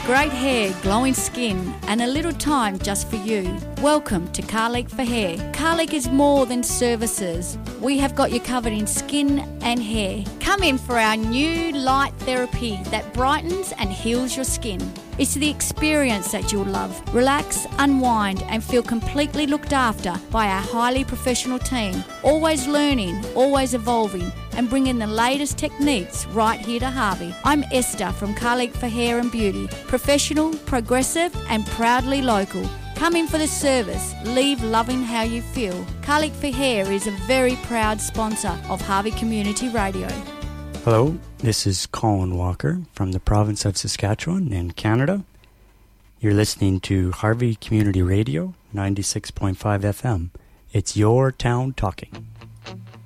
great hair, glowing skin, and a little time just for you. Welcome to Carleek for Hair. Carleek is more than services. We have got you covered in skin and hair. Come in for our new light therapy that brightens and heals your skin. It's the experience that you'll love. Relax, unwind, and feel completely looked after by our highly professional team. Always learning, always evolving, and bringing the latest techniques right here to Harvey. I'm Esther from Carleek for Hair and Beauty. Professional, progressive, and proudly local. Come in for the service. Leave loving how you feel. Carleek for Hair is a very proud sponsor of Harvey Community Radio. Hello, this is Colin Walker from the province of Saskatchewan in Canada. You're listening to Harvey Community Radio, 96.5 FM. It's your town talking.